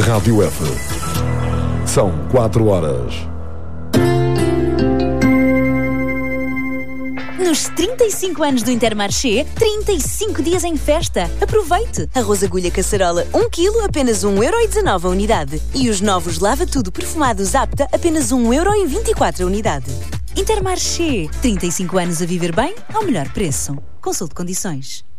Rádio F. São 4 horas. Nos 35 anos do Intermarché, 35 dias em festa. Aproveite! Arroz agulha caçarola 1 kg, apenas 1,19€ a unidade. E os novos Lava Tudo perfumados Apta, apenas 1,24€ a unidade. Intermarché, 35 anos a viver bem ao melhor preço. Consulte condições.